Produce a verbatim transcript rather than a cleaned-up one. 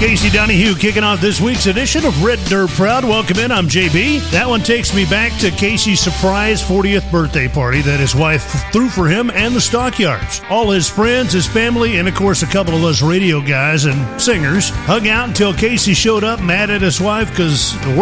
Casey Donahue kicking off this week's edition of Red Dirt Proud. Welcome in, I'm J B. That one takes me back to Casey's surprise fortieth birthday party that his wife threw for him and the Stockyards. All his friends, his family, and of course a couple of us radio guys and singers hung out until Casey showed up mad at his wife because